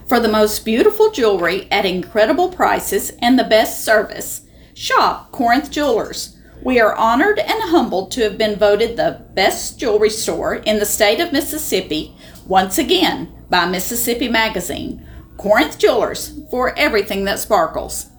For the most beautiful jewelry at incredible prices and the best service, shop Corinth Jewelers. We are honored and humbled to have been voted the best jewelry store in the state of Mississippi once again by Mississippi Magazine. Corinth Jewelers, for everything that sparkles.